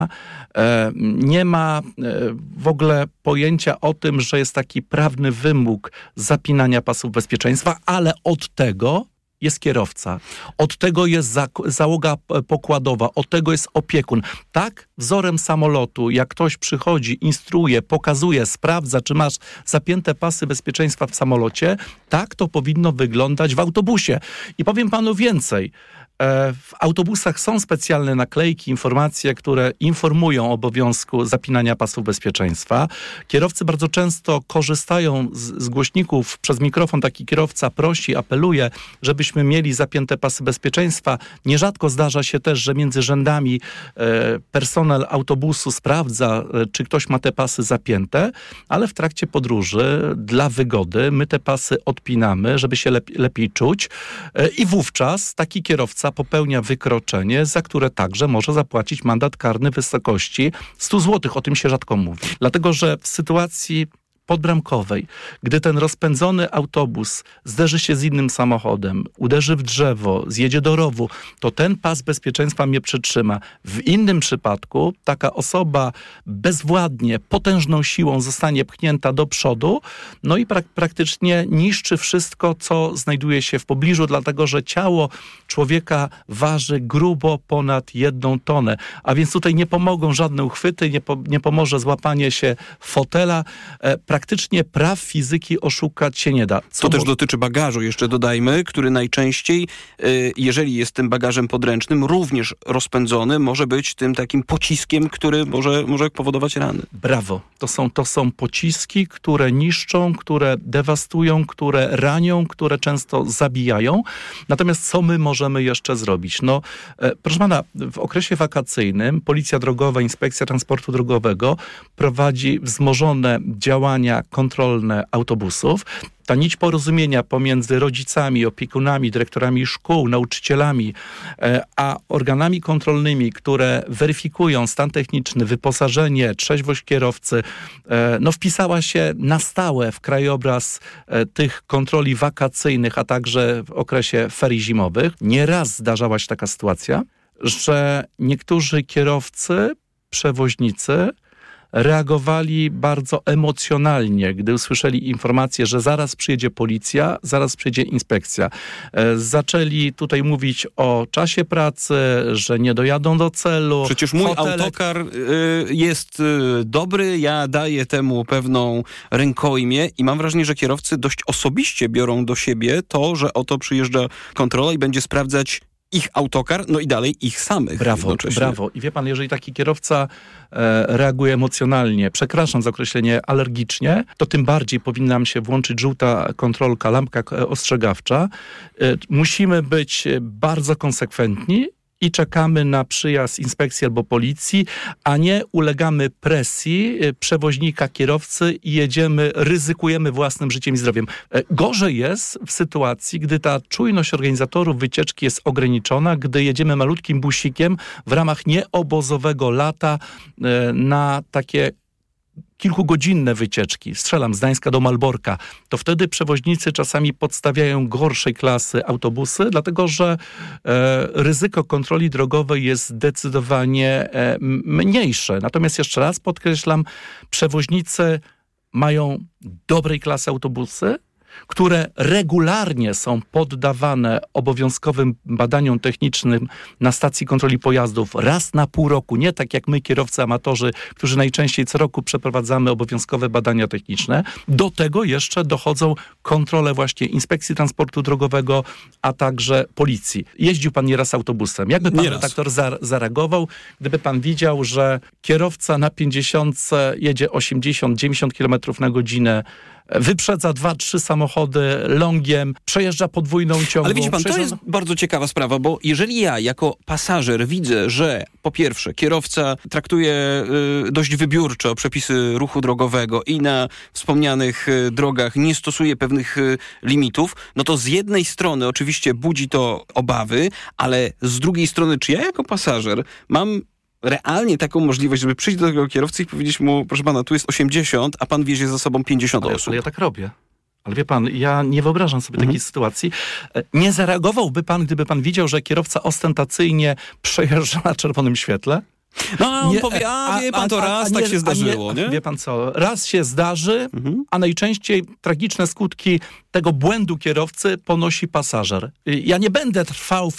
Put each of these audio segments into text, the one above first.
Nie ma w ogóle pojęcia o tym, że jest taki prawny wymóg zapinania pasów bezpieczeństwa, ale od tego jest kierowca, od tego jest załoga pokładowa, od tego jest opiekun. Tak wzorem samolotu, jak ktoś przychodzi, instruuje, pokazuje, sprawdza, czy masz zapięte pasy bezpieczeństwa w samolocie, tak to powinno wyglądać w autobusie. I powiem panu więcej. W autobusach są specjalne naklejki, informacje, które informują o obowiązku zapinania pasów bezpieczeństwa. Kierowcy bardzo często korzystają z głośników. Przez mikrofon taki kierowca prosi, apeluje, żebyśmy mieli zapięte pasy bezpieczeństwa. Nierzadko zdarza się też, że między rzędami personel autobusu sprawdza, czy ktoś ma te pasy zapięte, ale w trakcie podróży dla wygody my te pasy odpinamy, żeby się lepiej czuć i wówczas taki kierowca popełnia wykroczenie, za które także może zapłacić mandat karny w wysokości 100 zł. O tym się rzadko mówi. Dlatego, że w sytuacji podbramkowej, gdy ten rozpędzony autobus zderzy się z innym samochodem, uderzy w drzewo, zjedzie do rowu, to ten pas bezpieczeństwa mnie przytrzyma. W innym przypadku taka osoba bezwładnie, potężną siłą zostanie pchnięta do przodu, no i praktycznie niszczy wszystko, co znajduje się w pobliżu, dlatego że ciało człowieka waży grubo ponad 1 tonę. A więc tutaj nie pomogą żadne uchwyty, nie pomoże złapanie się fotela. Praktycznie praw fizyki oszukać się nie da. To też dotyczy bagażu, jeszcze dodajmy, który najczęściej, jeżeli jest tym bagażem podręcznym, również rozpędzony, może być tym takim pociskiem, który może powodować rany. Brawo. To są pociski, które niszczą, które dewastują, które ranią, które często zabijają. Natomiast co my możemy jeszcze zrobić? Proszę pana, w okresie wakacyjnym Policja Drogowa, Inspekcja Transportu Drogowego prowadzi wzmożone działania kontrolne autobusów. Ta nić porozumienia pomiędzy rodzicami, opiekunami, dyrektorami szkół, nauczycielami, a organami kontrolnymi, które weryfikują stan techniczny, wyposażenie, trzeźwość kierowcy, wpisała się na stałe w krajobraz tych kontroli wakacyjnych, a także w okresie ferii zimowych. Nieraz zdarzała się taka sytuacja, że niektórzy kierowcy, przewoźnicy reagowali bardzo emocjonalnie, gdy usłyszeli informację, że zaraz przyjedzie policja, zaraz przyjedzie inspekcja. Zaczęli tutaj mówić o czasie pracy, że nie dojadą do celu. Przecież mój autokar jest dobry, ja daję temu pewną rękojmię i mam wrażenie, że kierowcy dość osobiście biorą do siebie to, że oto przyjeżdża kontrola i będzie sprawdzać ich autokar, no i dalej ich samych. Brawo. I wie pan, jeżeli taki kierowca reaguje emocjonalnie, przepraszam za określenie, alergicznie, to tym bardziej powinna nam się włączyć żółta kontrolka, lampka ostrzegawcza. Musimy być bardzo konsekwentni i czekamy na przyjazd inspekcji albo policji, a nie ulegamy presji przewoźnika, kierowcy i ryzykujemy własnym życiem i zdrowiem. Gorzej jest w sytuacji, gdy ta czujność organizatorów wycieczki jest ograniczona, gdy jedziemy malutkim busikiem w ramach nieobozowego lata na takie kilkugodzinne wycieczki, strzelam, z Gdańska do Malborka, to wtedy przewoźnicy czasami podstawiają gorszej klasy autobusy, dlatego że ryzyko kontroli drogowej jest zdecydowanie mniejsze. Natomiast jeszcze raz podkreślam, przewoźnicy mają dobrej klasy autobusy, które regularnie są poddawane obowiązkowym badaniom technicznym na stacji kontroli pojazdów raz na pół roku. Nie tak jak my, kierowcy amatorzy, którzy najczęściej co roku przeprowadzamy obowiązkowe badania techniczne. Do tego jeszcze dochodzą kontrole właśnie Inspekcji Transportu Drogowego, a także Policji. Jeździł pan nieraz autobusem. Jakby pan redaktor zareagował, gdyby pan widział, że kierowca na 50 jedzie 80-90 km na godzinę, wyprzedza 2-3 samochody longiem, przejeżdża podwójną ciągłą. Ale widzi pan, to jest bardzo ciekawa sprawa, bo jeżeli ja jako pasażer widzę, że po pierwsze kierowca traktuje dość wybiórczo przepisy ruchu drogowego i na wspomnianych drogach nie stosuje pewnych limitów, no to z jednej strony oczywiście budzi to obawy, ale z drugiej strony, czy ja jako pasażer mam realnie taką możliwość, żeby przyjść do tego kierowcy i powiedzieć mu, proszę pana, tu jest 80, a pan wiezie za sobą 50 osób. Ale ja tak robię. Ale wie pan, ja nie wyobrażam sobie takiej sytuacji. Nie zareagowałby pan, gdyby pan widział, że kierowca ostentacyjnie przejeżdża na czerwonym świetle? No a on powie, wie pan, to raz tak się zdarzyło, nie? Wie pan co, raz się zdarzy, a najczęściej tragiczne skutki tego błędu kierowcy ponosi pasażer. Ja nie będę trwał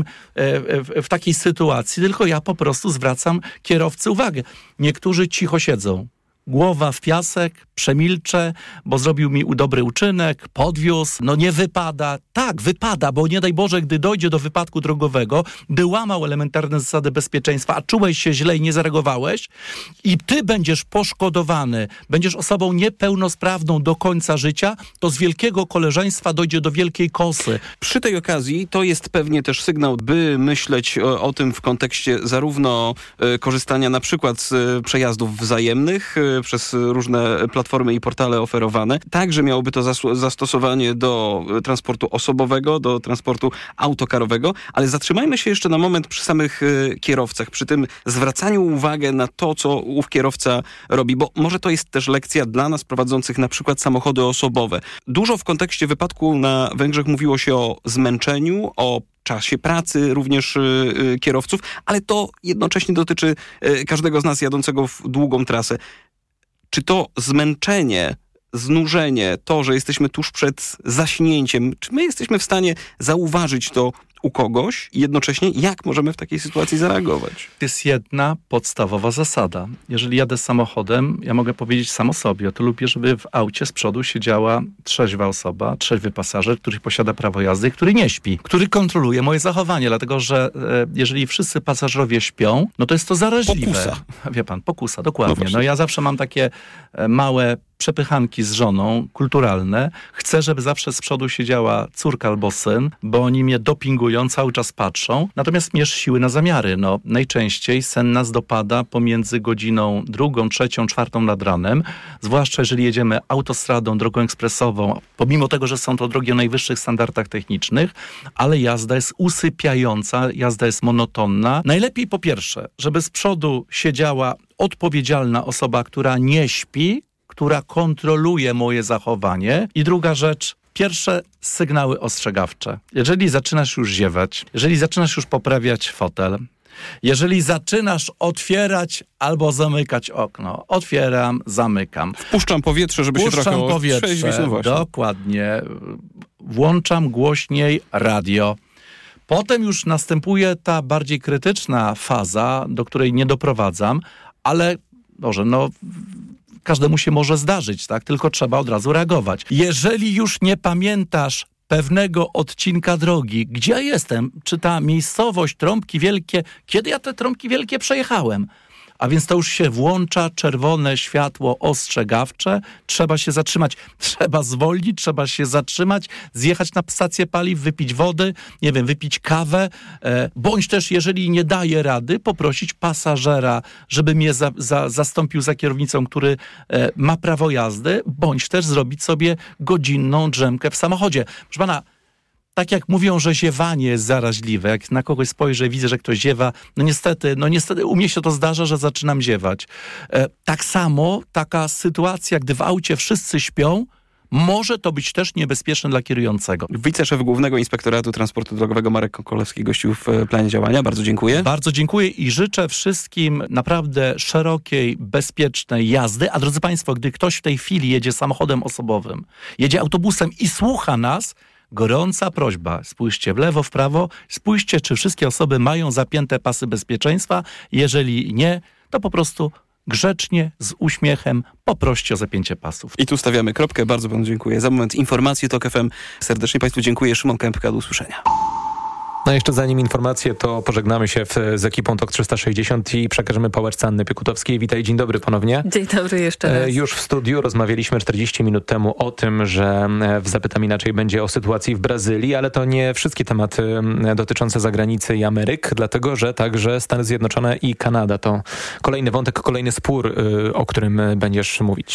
w takiej sytuacji, tylko ja po prostu zwracam kierowcy uwagę. Niektórzy cicho siedzą. Głowa w piasek, przemilczę, bo zrobił mi dobry uczynek, podwiózł, nie wypada. Tak, wypada, bo nie daj Boże, gdy dojdzie do wypadku drogowego, gdy łamał elementarne zasady bezpieczeństwa, a czułeś się źle i nie zareagowałeś i ty będziesz poszkodowany, będziesz osobą niepełnosprawną do końca życia, to z wielkiego koleżeństwa dojdzie do wielkiej kosy. Przy tej okazji to jest pewnie też sygnał, by myśleć o tym w kontekście zarówno korzystania na przykład z przejazdów wzajemnych, przez różne platformy i portale oferowane. Także miałoby to zastosowanie do transportu osobowego, do transportu autokarowego, ale zatrzymajmy się jeszcze na moment przy samych kierowcach, przy tym zwracaniu uwagi na to, co ów kierowca robi, bo może to jest też lekcja dla nas prowadzących na przykład samochody osobowe. Dużo w kontekście wypadku na Węgrzech mówiło się o zmęczeniu, o czasie pracy również kierowców, ale to jednocześnie dotyczy każdego z nas jadącego w długą trasę. Czy to zmęczenie, znużenie, to, że jesteśmy tuż przed zaśnięciem, czy my jesteśmy w stanie zauważyć to u kogoś i jednocześnie jak możemy w takiej sytuacji zareagować? To jest jedna podstawowa zasada. Jeżeli jadę samochodem, ja mogę powiedzieć sam o sobie, to lubię, żeby w aucie z przodu siedziała trzeźwa osoba, trzeźwy pasażer, który posiada prawo jazdy, który nie śpi, który kontroluje moje zachowanie, dlatego że jeżeli wszyscy pasażerowie śpią, to jest to zaraźliwe. Pokusa. Wie pan, pokusa, dokładnie. Ja zawsze mam takie małe przepychanki z żoną, kulturalne. Chcę, żeby zawsze z przodu siedziała córka albo syn, bo oni mnie dopingują, cały czas patrzą. Natomiast mierz siły na zamiary. Najczęściej sen nas dopada pomiędzy godziną 2, 3, 4 nad ranem. Zwłaszcza jeżeli jedziemy autostradą, drogą ekspresową, pomimo tego, że są to drogi o najwyższych standardach technicznych, ale jazda jest usypiająca, jazda jest monotonna. Najlepiej po pierwsze, żeby z przodu siedziała odpowiedzialna osoba, która nie śpi, która kontroluje moje zachowanie. I druga rzecz, pierwsze sygnały ostrzegawcze. Jeżeli zaczynasz już ziewać, jeżeli zaczynasz już poprawiać fotel, jeżeli zaczynasz otwierać albo zamykać okno, otwieram, zamykam. Wpuszczam powietrze, żeby się trochę otrzeźwić. Dokładnie. Włączam głośniej radio. Potem już następuje ta bardziej krytyczna faza, do której nie doprowadzam, ale każdemu się może zdarzyć, tak? Tylko trzeba od razu reagować. Jeżeli już nie pamiętasz pewnego odcinka drogi, gdzie ja jestem, czy ta miejscowość, Trąbki Wielkie, kiedy ja te Trąbki Wielkie przejechałem? A więc to już się włącza czerwone światło ostrzegawcze, trzeba się zatrzymać, trzeba zwolnić, trzeba się zatrzymać, zjechać na stację paliw, wypić wody, wypić kawę, bądź też, jeżeli nie daje rady, poprosić pasażera, żeby mnie zastąpił za kierownicą, który ma prawo jazdy, bądź też zrobić sobie godzinną drzemkę w samochodzie. Proszę pana, tak jak mówią, że ziewanie jest zaraźliwe, jak na kogoś spojrzę, widzę, że ktoś ziewa, niestety, u mnie się to zdarza, że zaczynam ziewać. Tak samo taka sytuacja, gdy w aucie wszyscy śpią, może to być też niebezpieczne dla kierującego. Wiceszef Głównego Inspektoratu Transportu Drogowego Marek Kokolewski gościł w planie działania. Bardzo dziękuję. Bardzo dziękuję i życzę wszystkim naprawdę szerokiej, bezpiecznej jazdy. A drodzy Państwo, gdy ktoś w tej chwili jedzie samochodem osobowym, jedzie autobusem i słucha nas, gorąca prośba, spójrzcie w lewo, w prawo, spójrzcie, czy wszystkie osoby mają zapięte pasy bezpieczeństwa. Jeżeli nie, to po prostu grzecznie, z uśmiechem poproście o zapięcie pasów. I tu stawiamy kropkę. Bardzo panu dziękuję. Za moment informacje TOK FM. Serdecznie państwu dziękuję. Szymon Kępka, do usłyszenia. Jeszcze zanim informacje, to pożegnamy się z ekipą TOK 360 i przekażemy pałeczce Anny Piekutowskiej. Witaj, dzień dobry ponownie. Dzień dobry jeszcze raz. Już w studiu rozmawialiśmy 40 minut temu o tym, że w Zapytam Inaczej będzie o sytuacji w Brazylii, ale to nie wszystkie tematy dotyczące zagranicy i Ameryk, dlatego że także Stany Zjednoczone i Kanada to kolejny wątek, kolejny spór, o którym będziesz mówić.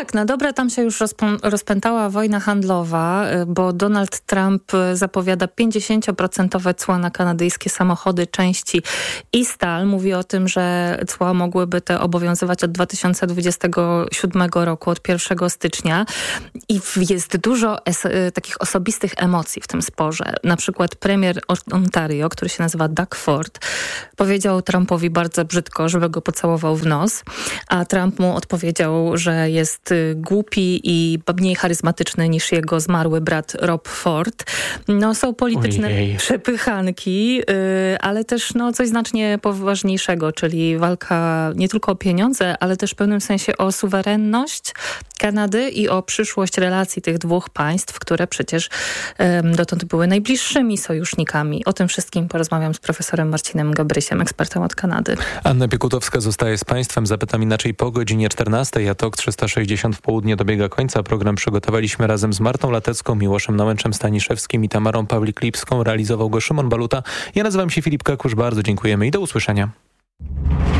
Tak, na dobre tam się już rozpętała wojna handlowa, bo Donald Trump zapowiada 50% cła na kanadyjskie samochody, części i stal. Mówi o tym, że cła mogłyby te obowiązywać od 2027 roku, od 1 stycznia. I jest dużo takich osobistych emocji w tym sporze. Na przykład premier Ontario, który się nazywa Doug Ford, powiedział Trumpowi bardzo brzydko, żeby go pocałował w nos, a Trump mu odpowiedział, że jest głupi i mniej charyzmatyczny niż jego zmarły brat Rob Ford. No, są polityczne przepychanki, ale też coś znacznie poważniejszego, czyli walka nie tylko o pieniądze, ale też w pewnym sensie o suwerenność Kanady i o przyszłość relacji tych dwóch państw, które przecież dotąd były najbliższymi sojusznikami. O tym wszystkim porozmawiam z profesorem Marcinem Gabrysiem, ekspertem od Kanady. Anna Piekutowska zostaje z Państwem. Zapytam inaczej po godzinie 14, a TOK 360 w południe dobiega końca. Program przygotowaliśmy razem z Martą Latecką, Miłoszem Nałęczem-Staniszewskim i Tamarą Pawlik-Lipską. Realizował go Szymon Baluta. Ja nazywam się Filip Kakusz. Bardzo dziękujemy i do usłyszenia.